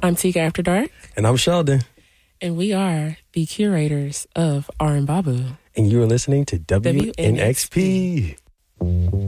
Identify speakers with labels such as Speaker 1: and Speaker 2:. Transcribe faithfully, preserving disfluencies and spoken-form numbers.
Speaker 1: I'm Tika After Dark.
Speaker 2: And I'm Sheldon.
Speaker 1: And we are the curators of R and Babu.
Speaker 2: And you are listening to W N X P.